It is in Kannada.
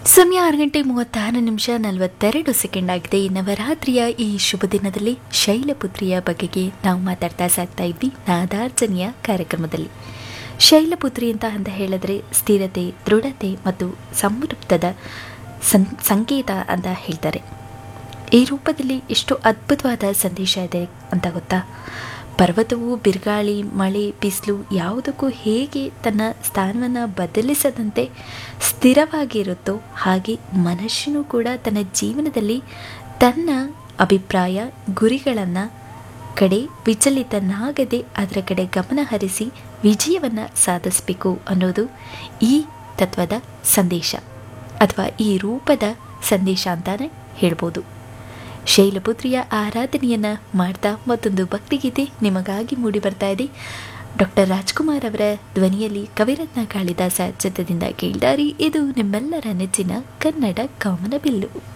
ಸಮಯ 6:36:42 ಆಗಿದೆ. ನವರಾತ್ರಿಯ ಈ ಶುಭ ದಿನದಲ್ಲಿ ಶೈಲಪುತ್ರಿಯ ಬಗೆಗೆ ನಾವು ಮಾತಾಡ್ತಾ ಸಾಗ್ತಾ ಇದ್ವಿ ನಾದಾರ್ಚನೆಯ ಕಾರ್ಯಕ್ರಮದಲ್ಲಿ. ಶೈಲಪುತ್ರಿ ಅಂತ ಹೇಳಿದ್ರೆ ಸ್ಥಿರತೆ, ದೃಢತೆ ಮತ್ತು ಸಮೃದ್ಧದ ಸಂಕೇತ ಅಂತ ಹೇಳ್ತಾರೆ. ಈ ರೂಪದಲ್ಲಿ ಎಷ್ಟು ಅದ್ಭುತವಾದ ಸಂದೇಶ ಇದೆ ಅಂತ ಗೊತ್ತಾ? ಪರ್ವತವು ಬಿರುಗಾಳಿ, ಮಳೆ, ಬಿಸಿಲು ಯಾವುದಕ್ಕೂ ಹೇಗೆ ತನ್ನ ಸ್ಥಾನವನ್ನು ಬದಲಿಸದಂತೆ ಸ್ಥಿರವಾಗಿರುತ್ತೋ ಹಾಗೆ ಮನುಷ್ಯನು ಕೂಡ ತನ್ನ ಜೀವನದಲ್ಲಿ ತನ್ನ ಅಭಿಪ್ರಾಯ, ಗುರಿಗಳನ್ನು ಕಡೆ ವಿಚಲಿತನಾಗದೆ ಅದರ ಕಡೆ ಗಮನ ಹರಿಸಿ ವಿಜಯವನ್ನು ಸಾಧಿಸಬೇಕು ಅನ್ನೋದು ಈ ತತ್ವದ ಸಂದೇಶ ಅಥವಾ ಈ ರೂಪದ ಸಂದೇಶ ಅಂತಾನೆ ಹೇಳ್ಬೋದು. ಶೈಲಪುತ್ರಿಯ ಆರಾಧನೆಯನ್ನು ಮಾಡ್ತಾ ಮತ್ತೊಂದು ಭಕ್ತಿಗೀತೆ ನಿಮಗಾಗಿ ಮೂಡಿ ಬರ್ತಾ ಇದೆ. ಡಾಕ್ಟರ್ ರಾಜ್ಕುಮಾರ್ ಅವರ ಧ್ವನಿಯಲ್ಲಿ ಕವಿರತ್ನ ಕಾಳಿದಾಸ ಚಿತ್ರದಿಂದ ಕೇಳ್ದಾರಿ. ಇದು ನಿಮ್ಮೆಲ್ಲರ ನೆಚ್ಚಿನ ಕನ್ನಡ ಕಾಮನಬಿಲ್ಲು.